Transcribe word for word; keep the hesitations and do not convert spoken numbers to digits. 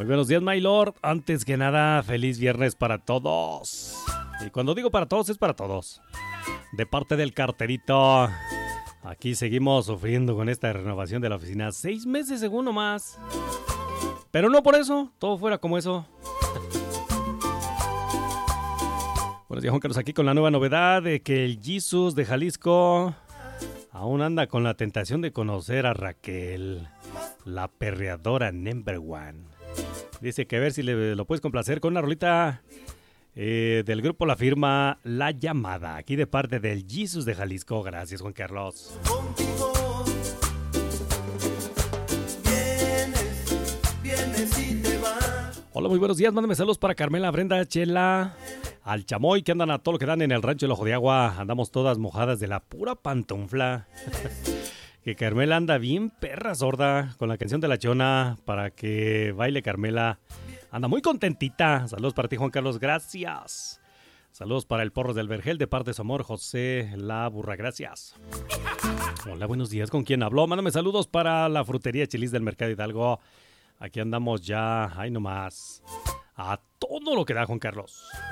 Muy buenos días, my lord. Antes que nada, feliz viernes para todos. Y cuando digo para todos, es para todos. De parte del carterito, aquí seguimos sufriendo con esta renovación de la oficina. Seis meses según nomás. Pero no por eso, todo fuera como eso. Buenos días, Juan Carlos, aquí con la nueva novedad de que el Jesus de Jalisco aún anda con la tentación de conocer a Raquel, la perreadora number one. Dice que a ver si le, lo puedes complacer con una rolita eh, del grupo La Firma, La Llamada, aquí de parte del Jesus de Jalisco. Gracias, Juan Carlos. Contigo vienes, vienes y te vas. Hola, muy buenos días. Mándame saludos para Carmela, Brenda, Chela, al Chamoy, que andan a todo lo que dan en el rancho del Ojo de Agua. Andamos todas mojadas de la pura pantufla. Que Carmela anda bien perra sorda con la canción de la Chona para que baile Carmela. Anda muy contentita. Saludos para ti, Juan Carlos. Gracias. Saludos para el Porros del Vergel de parte de su amor, José La Burra. Gracias. Hola, buenos días. ¿Con quién habló? Mándame saludos para la frutería Chelis del Mercado Hidalgo. Aquí andamos ya, ahí nomás, a todo lo que da, Juan Carlos.